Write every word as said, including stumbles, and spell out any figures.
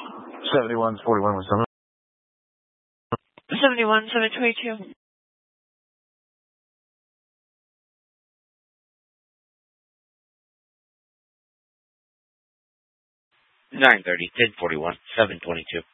seventy-one, forty-one with someone. seventy-one, seven twenty-two. nine thirty, ten forty-one, seven twenty-two.